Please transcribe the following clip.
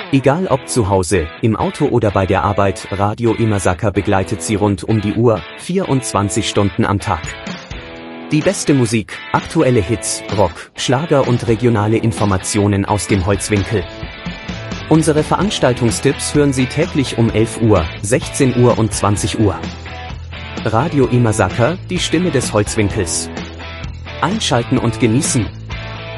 Egal ob zu Hause, im Auto oder bei der Arbeit, Radio Imasaka begleitet Sie rund um die Uhr, 24 Stunden am Tag. Die beste Musik, aktuelle Hits, Rock, Schlager und regionale Informationen aus dem Holzwinkel. Unsere Veranstaltungstipps hören Sie täglich um 11 Uhr, 16 Uhr und 20 Uhr. Radio Imasaka, die Stimme des Holzwinkels. Einschalten und genießen.